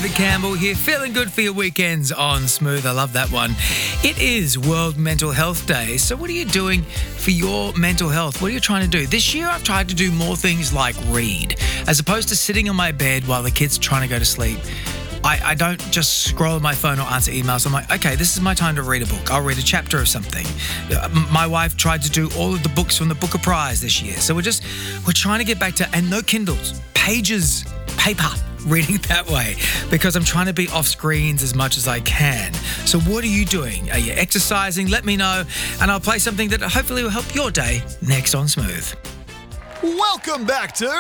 David Campbell here, feeling good for your weekends on Smooth. I love that one. It is World Mental Health Day, so what are you doing for your mental health? What are you trying to do? This year I've tried to do more things like read, as opposed to sitting on my bed while the kids are trying to go to sleep. I don't just scroll my phone or answer emails. I'm like, okay, this is my time to read a book. I'll read a chapter of something. My wife tried to do all of the books from the Booker Prize this year. So we're trying to get back to, and no Kindles, pages, paper, reading that way, because I'm trying to be off screens as much as I can. So what are you doing? Are you exercising? Let me know, and I'll play something that hopefully will help your day next on Smooth. Welcome back to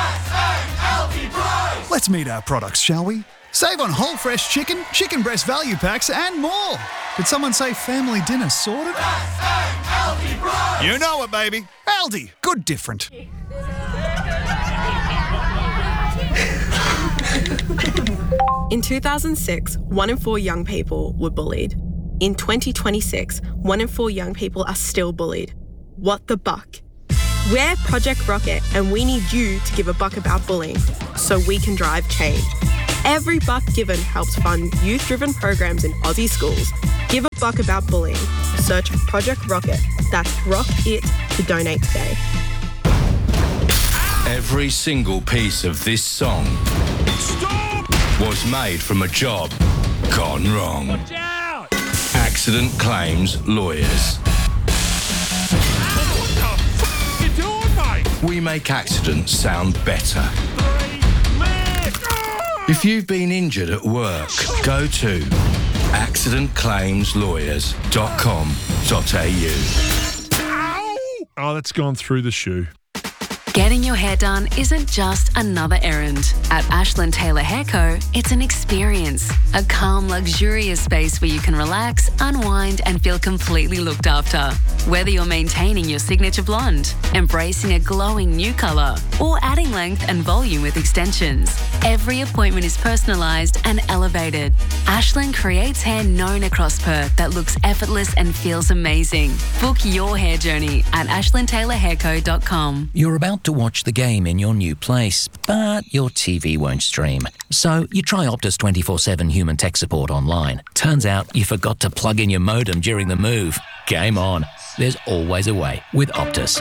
Let's meet our products, shall we? Save on whole fresh chicken, chicken breast value packs, and more. Did someone say family dinner sorted? You know it, baby. Aldi, good different. In 2006, 1 in 4 young people were bullied. In 2026, 1 in 4 young people are still bullied. What the buck? We're Project Rocket, and we need you to give a buck about bullying so we can drive change. Every buck given helps fund youth-driven programs in Aussie schools. Give a buck about bullying. Search Project Rocket. That's Rock It to donate today. Every single piece of this song was made from a job gone wrong. Watch out! Accident Claims Lawyers. What the f*** you doing, mate? We make accidents sound better. If you've been injured at work, go to accidentclaimslawyers.com.au. Oh, that's gone through the shoe. Getting your hair done isn't just another errand. At Ashland Taylor Hair Co., it's an experience. A calm, luxurious space where you can relax, unwind, and feel completely looked after. Whether you're maintaining your signature blonde, embracing a glowing new colour, or adding length and volume with extensions, every appointment is personalised and elevated. Ashland creates hair known across Perth that looks effortless and feels amazing. Book your hair journey at ashlandtaylorhairco.com. You're about to watch the game in your new place, but your TV won't stream. So you try Optus 24/7 human tech support online. Turns out you forgot to plug in your modem during the move. Game on. There's always a way with Optus.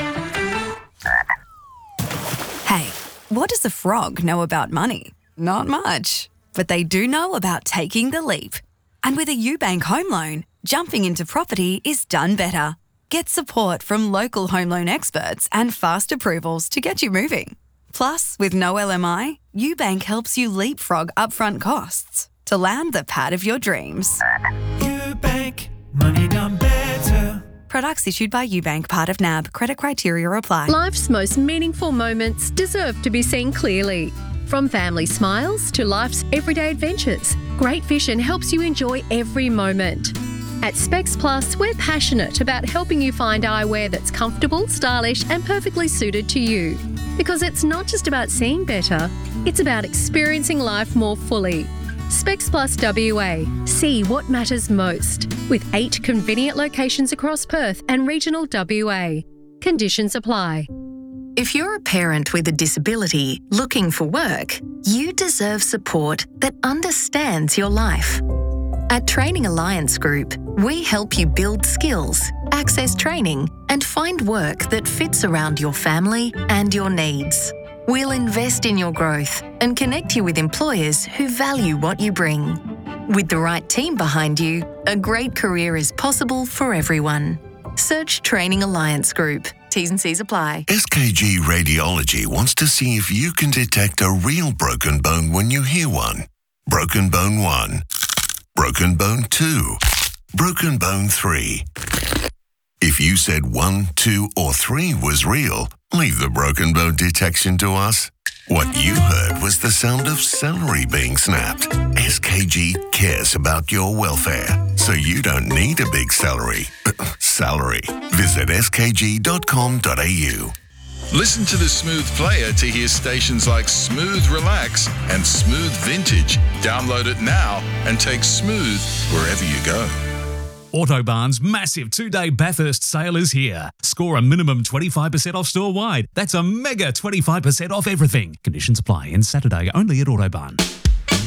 Hey, what does a frog know about money? Not much. But they do know about taking the leap. And with a UBank home loan, jumping into property is done better. Get support from local home loan experts and fast approvals to get you moving. Plus, with no LMI, UBank helps you leapfrog upfront costs to land the pad of your dreams. UBank, money done better. Products issued by UBank, part of NAB. Credit criteria apply. Life's most meaningful moments deserve to be seen clearly. From family smiles to life's everyday adventures, Great Vision helps you enjoy every moment. At Specs Plus, we're passionate about helping you find eyewear that's comfortable, stylish, and perfectly suited to you. Because it's not just about seeing better, it's about experiencing life more fully. Specs Plus WA. See what matters most. With 8 convenient locations across Perth and regional WA. Conditions apply. If you're a parent with a disability looking for work, you deserve support that understands your life. At Training Alliance Group, we help you build skills, access training, and find work that fits around your family and your needs. We'll invest in your growth and connect you with employers who value what you bring. With the right team behind you, a great career is possible for everyone. Search Training Alliance Group. T's and C's apply. SKG Radiology wants to see if you can detect a real broken bone when you hear one. Broken bone 1. Broken bone 2. Broken bone 3. If you said 1, 2, or 3 was real, leave the broken bone detection to us. What you heard was the sound of celery being snapped. SKG cares about your welfare, so you don't need a big salary. Visit skg.com.au. Listen to the Smooth Player to hear stations like Smooth Relax and Smooth Vintage. Download it now and take Smooth wherever you go. Autobarn's massive 2-day Bathurst sale is here. Score a minimum 25% off store-wide. That's a mega 25% off everything. Conditions apply. Ends Saturday only at Autobarn.